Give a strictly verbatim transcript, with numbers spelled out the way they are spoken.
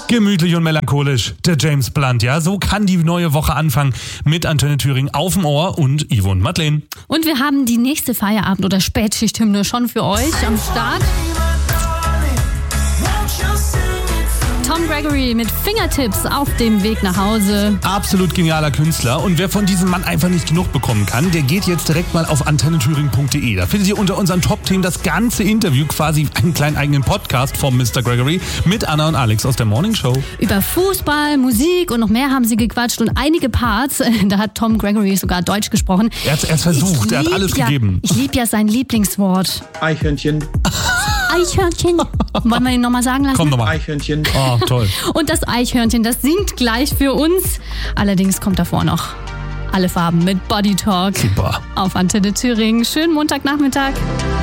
Gemütlich und melancholisch, der James Blunt, ja, so kann die neue Woche anfangen mit Antenne Thüringen auf dem Ohr und Ivo und Madeleine. Und wir haben die nächste Feierabend- oder Spätschichthymne schon für euch am Start. Tom Gregory mit Fingertips auf dem Weg nach Hause. Absolut genialer Künstler, und wer von diesem Mann einfach nicht genug bekommen kann, der geht jetzt direkt mal auf antenne thüringen punkt de. Da findet ihr unter unseren Top-Themen das ganze Interview, quasi einen kleinen eigenen Podcast vom Mister Gregory mit Anna und Alex aus der Morning Show. Über Fußball, Musik und noch mehr haben sie gequatscht und einige Parts, da hat Tom Gregory sogar Deutsch gesprochen. Er hat es versucht, er hat alles ja, gegeben. Ich liebe ja sein Lieblingswort. Eichhörnchen. Eichhörnchen. Wollen wir ihn nochmal sagen lassen? Komm nochmal. Eichhörnchen. Oh, toll. Und das Eichhörnchen, das singt gleich für uns. Allerdings kommt davor noch Alle Farben mit Body Talk. Super. Auf Antenne Thüringen. Schönen Montagnachmittag.